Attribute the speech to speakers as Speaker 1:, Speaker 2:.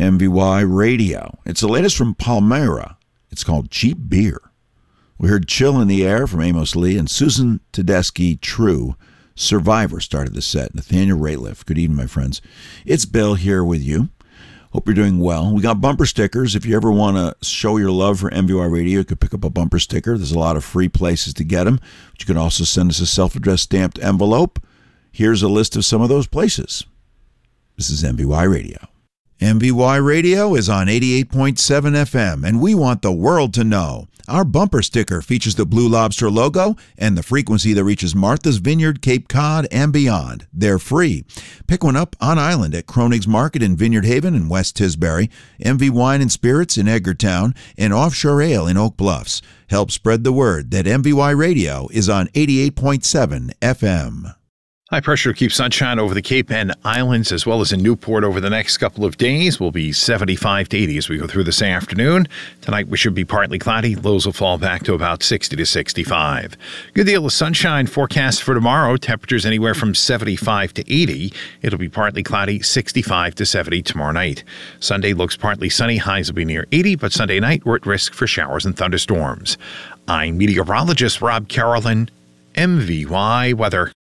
Speaker 1: MVY Radio. It's the latest from Palmyra. It's called Cheap Beer. We heard Chill in the Air from Amos Lee, and Susan Tedeschi, True. Survivor started the set. Nathaniel Rateliff. Good evening, my friends. It's Bill here with you. Hope you're doing well. We got bumper stickers. If you ever want to show your love for MVY Radio, you could pick up a bumper sticker. There's a lot of free places to get them. But you can also send us a self-addressed stamped envelope. Here's a list of some of those places. This is MVY Radio. MVY Radio is on 88.7 FM, and we want the world to know. Our bumper sticker features the Blue Lobster logo and the frequency that reaches Martha's Vineyard, Cape Cod, and beyond. They're free. Pick one up on island at Kronig's Market in Vineyard Haven and West Tisbury, MV Wine and Spirits in Edgartown, and Offshore Ale in Oak Bluffs. Help spread the word that MVY Radio is on 88.7 FM.
Speaker 2: High pressure keeps sunshine over the Cape and Islands as well as in Newport over the next couple of days. We'll be 75 to 80 as we go through this afternoon. Tonight we should be partly cloudy. Lows will fall back to about 60 to 65. Good deal of sunshine forecast for tomorrow. Temperatures anywhere from 75 to 80. It'll be partly cloudy, 65 to 70 tomorrow night. Sunday looks partly sunny. Highs will be near 80, but Sunday night we're at risk for showers and thunderstorms. I'm meteorologist Rob Carolyn, MVY Weather.